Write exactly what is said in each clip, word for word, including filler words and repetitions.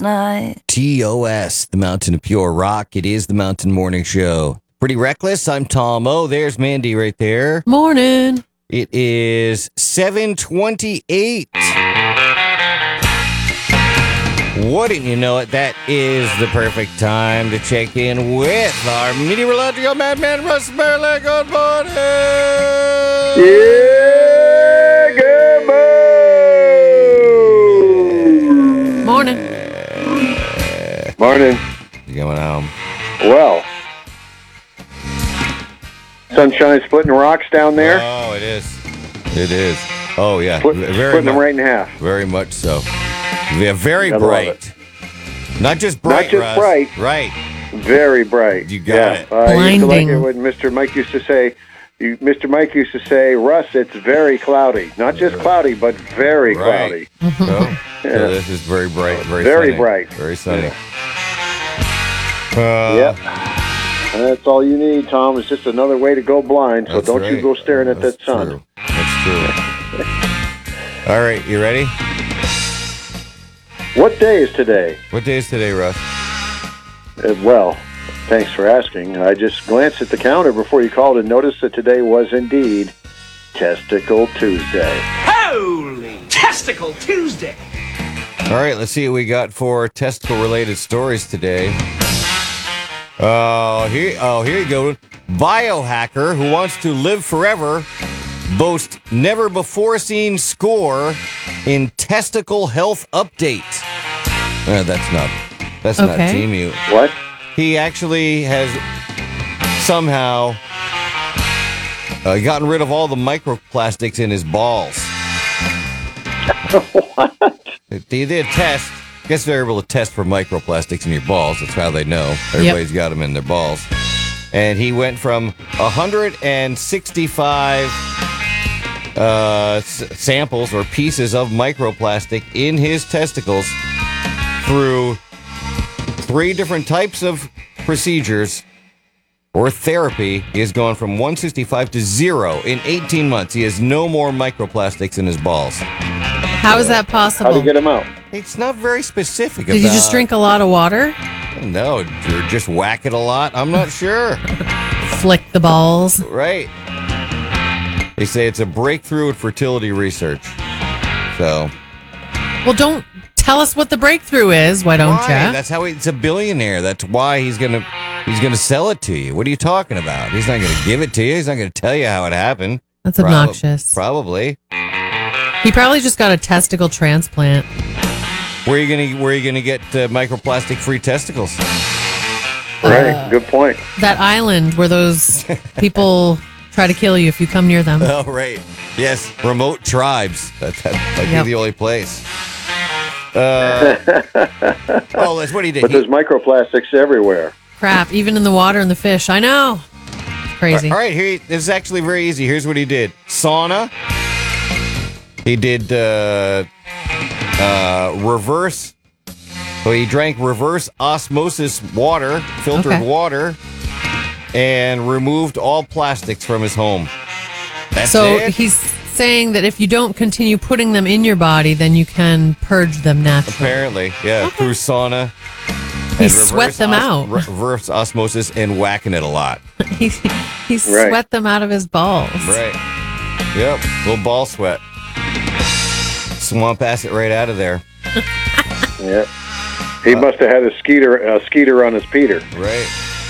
night. T O S, the Mountain of Pure Rock. It is the Mountain Morning Show. Pretty Reckless. I'm Tom O. There's Mandy right there. Morning. It is seven twenty-eight. Wouldn't you know it? That is the perfect time to check in with our meteorological madman, Russ Merle. Good morning. Yeah, good morning. Morning. Morning. You going home? Well, sunshine splitting rocks down there. Oh, it is. It is. Oh, yeah. Split, very splitting them much, right in half. very much so. Yeah, very I love bright. Not just bright, Not just Russ. bright. Right. Very bright. You got yeah. it. I used to like Blinding. it when Mister Mike used to say, you, Mister Mike used to say, Russ, it's very cloudy. Not just cloudy, but very Right. cloudy. So, Yeah. so this is very bright, very, Very sunny. bright. Very sunny. Yeah. Uh, Yep. That's all you need, Tom. It's just another way to go blind, so That's don't right. you go staring at That's that sun. True. That's true. All right, you ready? What day is today? What day is today, Russ? Uh, well, thanks for asking. I just glanced at the calendar before you called and noticed that today was indeed Testicle Tuesday. Holy Testicle Tuesday! All right, let's see what we got for testicle-related stories today. Oh, here, oh, here you go. Biohacker who wants to live forever boasts never-before-seen score in testicle health update. Uh, that's not. That's not Okay. Team U. What? He actually has somehow uh, gotten rid of all the microplastics in his balls. What? They did a test. I guess they're able to test for microplastics in your balls. That's how they know. Everybody's got them in their balls. And he went from one hundred sixty-five uh, s- samples or pieces of microplastic in his testicles through three different types of procedures or therapy. He has gone from one hundred sixty-five to zero in eighteen months. He has no more microplastics in his balls. How is that How possible? do you get them out? It's not very specific. Did you about- just drink a lot of water? No, or just whack it a lot. I'm not sure. Flick the balls? Right. They say it's a breakthrough in fertility research. So. Well, don't tell us what the breakthrough is. Why don't Why? you? That's how he's a billionaire. That's why he's gonna he's gonna sell it to you. What are you talking about? He's not gonna give it to you. He's not gonna tell you how it happened. That's Prob- obnoxious. Probably. He probably just got a testicle transplant. Where are you gonna Where are you gonna get uh, microplastic free testicles? Right. Good point. That island where those people try to kill you if you come near them. Oh, right. Yes, remote tribes. That's that might Yep. be the only place. Uh, oh, that's what he did. But He- there's microplastics everywhere. Crap, even in the water and the fish. I know. It's crazy. All right, here. This is actually very easy. Here's what he did: sauna. He did uh, uh, reverse. So he drank reverse osmosis water, filtered Okay. water, and removed all plastics from his home. That's So it. he's saying that if you don't continue putting them in your body, then you can purge them naturally. Apparently, yeah, through sauna. He and sweat reverse them out. Reverse osmosis and whacking it a lot. he he Right. sweat them out of his balls. Right. Yep. Little ball sweat. Swamp acid right out of there. Yeah. He must have had a skeeter, a skeeter on his Peter. Right.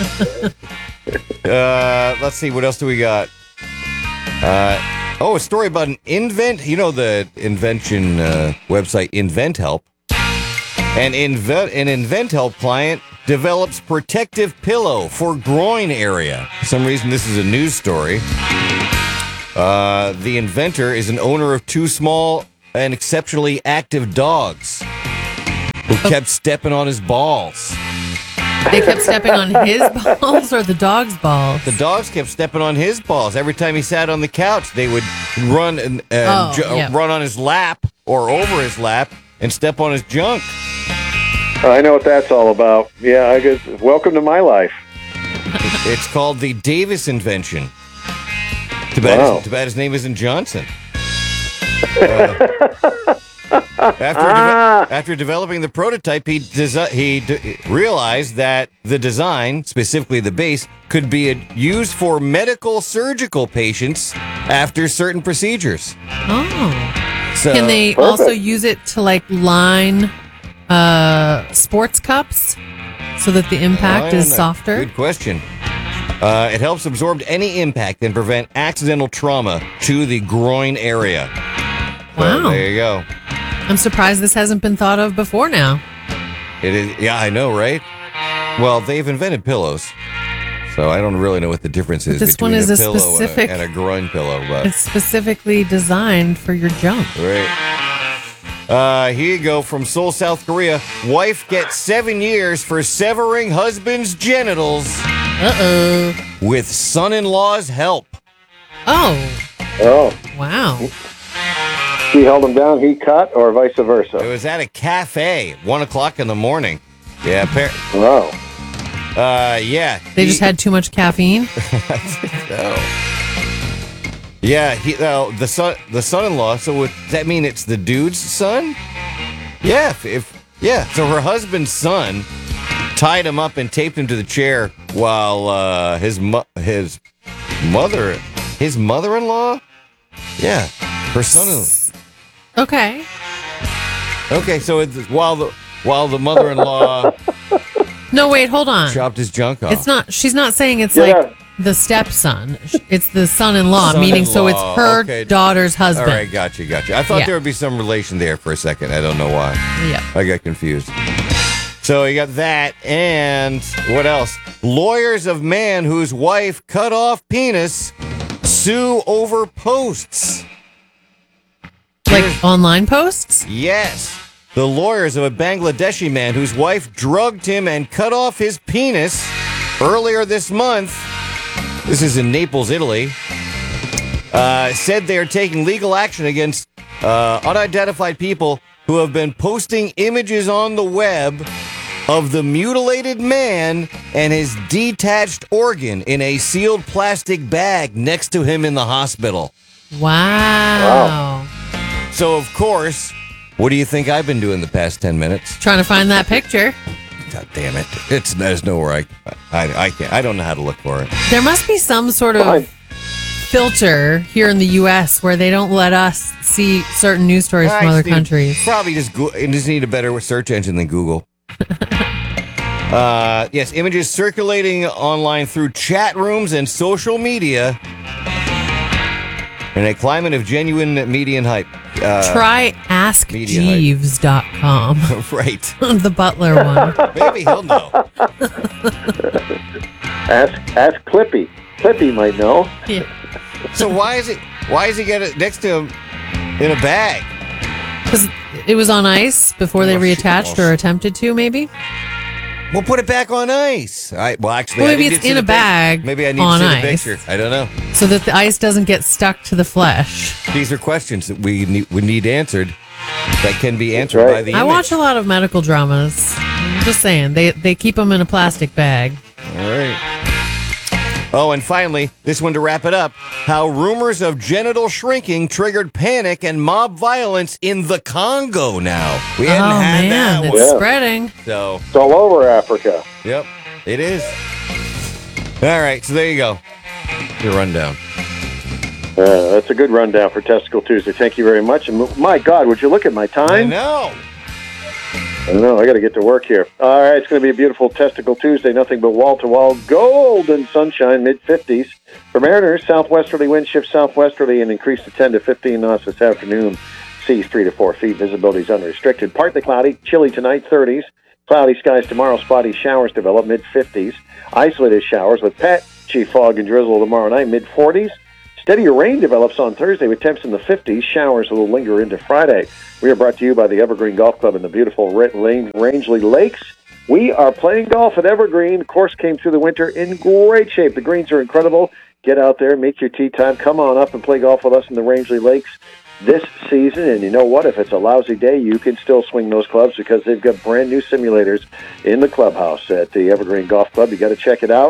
uh, let's see. What else do we got? Uh, oh, a story about an invent. You know the invention uh, website Invent Help. An invent an Invent Help client develops protective pillow for groin area. For some reason, this is a news story. Uh, the inventor is an owner of two small and exceptionally active dogs who kept stepping on his balls. They kept stepping on his balls or the dog's balls? The dogs kept stepping on his balls. Every time he sat on the couch, they would run and, and Oh, ju- yeah. run on his lap or over his lap and step on his junk. I know what that's all about. Yeah, I guess. Welcome to my life. It's called the Davis invention. Too bad, Wow. his, too bad his name isn't Johnson. Uh, After, deve- after developing the prototype, he desi- he d- realized that the design, specifically the base, could be a- used for medical surgical patients after certain procedures. Oh. So, Can they Perfect. also use it to like line uh, sports cups so that the I impact don't is know. softer? Good question. Uh, it helps absorb any impact and prevent accidental trauma to the groin area. So Wow. there you go. I'm surprised this hasn't been thought of before now. It is. Yeah, I know, right? Well, they've invented pillows, so I don't really know what the difference is This between one is a a pillow specific- and, a, and a groin pillow. But It's specifically designed for your junk. right. Uh, here you go from Seoul, South Korea. Wife gets seven years for severing husband's genitals Uh-oh. with son-in-law's help. Oh, Oh, wow. she held him down, he cut, or vice It versa. was at a cafe, one o'clock in the morning. Yeah, appar- Wow. uh, yeah. They he- just had too much caffeine? No. Yeah, he uh, the son the son-in-law. So would, does that mean it's the dude's son? Yeah, if, if yeah. So her husband's son tied him up and taped him to the chair while uh, his mo- his mother his mother-in-law. Yeah, her son. Okay. Okay, so it's while the while the mother-in-law No, wait, hold on. chopped his junk off. It's not, she's not saying it's Yeah. like the stepson. It's the son-in-law, meaning so it's Son-in-law, her okay. daughter's All husband. right, gotcha, gotcha. I thought Yeah. there would be some relation there for a second. I don't know why. Yeah. I got confused. So you got that, and what else? Lawyers of man whose wife cut off penis sue over posts. Like online posts? Yes. The lawyers of a Bangladeshi man whose wife drugged him and cut off his penis earlier this month, this is in Naples, Italy, uh, said they are taking legal action against uh, unidentified people who have been posting images on the web of the mutilated man and his detached organ in a sealed plastic bag next to him in the hospital. Wow. So, of course, what do you think I've been doing the past ten minutes? Trying to find that picture. God damn it. It's, there's nowhere I, I, I can't, I don't know how to look for it. There must be some sort of Fine. filter here in the U S where they don't let us see certain news stories from I other just need- countries. Probably just, go, you just need a better search engine than Google. uh, yes, images circulating online through chat rooms and social media in a climate of genuine median hype. Uh, Try ask media hype. jeeves dot com, right. the butler one. Maybe he'll know. Ask ask Clippy. Clippy might know. Yeah. So why is it? Why is he got it next to him in a bag? Because it was on ice before they Oh, shit. reattached or attempted to, maybe? We'll put it back on ice. I, well, actually, Well, I maybe need it's to see in the a pic- bag Maybe I need on to see ice. the picture. I don't know. So that the ice doesn't get stuck to the flesh. These are questions that we need, we need answered that can be answered right. by the I image. watch a lot of medical dramas. I'm just saying, they, they keep them in a plastic bag. All right. Oh, and finally, this one to wrap it up. How rumors of genital shrinking triggered panic and mob violence in the Congo now. We hadn't Oh, had man, that it's one. Yeah. spreading. So, It's all over Africa. yep, it is. All right, so there you go. Your rundown. Uh, that's a good rundown for Testicle Tuesday. Thank you very much. And my God, would you look at my I time? know. I know. I got to get to work here. All right, it's going to be a beautiful Testicle Tuesday. Nothing but wall-to-wall golden sunshine, mid fifties. For Mariners, southwesterly wind shift southwesterly and increase to ten to fifteen knots this afternoon. Seas three to four feet. Visibility is unrestricted. Partly cloudy. Chilly tonight, thirties. Cloudy skies tomorrow. Spotty showers develop, mid fifties. Isolated showers with patchy fog and drizzle tomorrow night, mid forties. Steadier rain develops on Thursday with temps in the fifties. Showers will linger into Friday. We are brought to you by the Evergreen Golf Club in the beautiful Rangeley Lakes. We are playing golf at Evergreen. The course came through the winter in great shape. The greens are incredible. Get out there, make your tee time. Come on up and play golf with us in the Rangeley Lakes this season. And you know what? If it's a lousy day, you can still swing those clubs because they've got brand new simulators in the clubhouse at the Evergreen Golf Club. You got to check it out.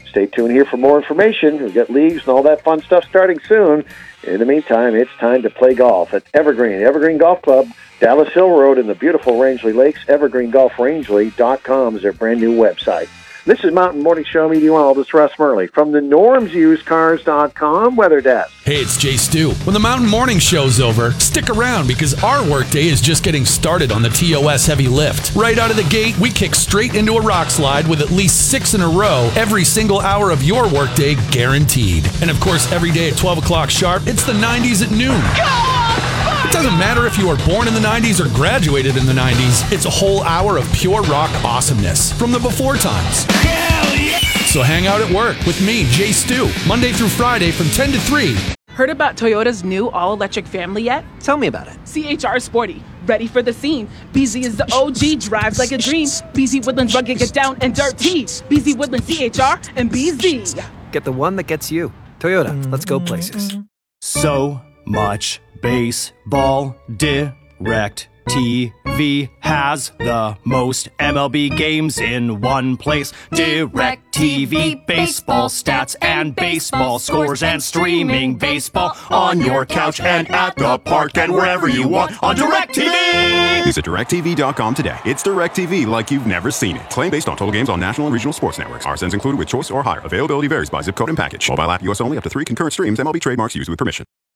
Stay tuned here for more information. We've got leagues and all that fun stuff starting soon. In the meantime, it's time to play golf at Evergreen. Evergreen Golf Club, Dallas Hill Road in the beautiful Rangeley Lakes. evergreen golf rangeley dot com is their brand new website. This is Mountain Morning Show meteorologist Russ Murley from the norms used cars dot com weather desk. Hey, it's Jay Stu. When the Mountain Morning Show's over, stick around because our workday is just getting started on the T O S heavy lift. Right out of the gate, we kick straight into a rock slide with at least six in a row every single hour of your workday guaranteed. And of course, every day at twelve o'clock sharp, it's the nineties at noon. It doesn't matter if you were born in the nineties or graduated in the nineties, it's a whole hour of pure rock awesomeness from the before times. Hell yeah! So hang out at work with me, Jay Stu, Monday through Friday from ten to three. Heard about Toyota's new all-electric family yet? Tell me about it. C H R Sporty, ready for the scene. B Z is the O G, drives like a dream. B Z Woodlands rugged, get down and dirty. B Z Woodlands C H R and B Z. Get the one that gets you. Toyota, let's go places. So much baseball. Direct T V has the most M L B games in one place. Direct T V, baseball stats and baseball scores and streaming baseball on your couch and at the park and wherever you want on Direct T V. Visit direct T V dot com today. It's Direct T V like you've never seen it. Claim based on total games on national and regional sports networks. R S Ns included with choice or higher. Availability varies by zip code and package. Mobile app U S only. Up to three concurrent streams. M L B trademarks used with permission.